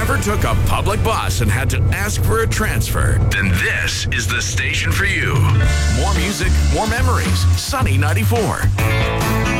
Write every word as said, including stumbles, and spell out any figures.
ever took a public bus and had to ask for a transfer, then this is the station for you. More music, more memories. Sunny ninety-four.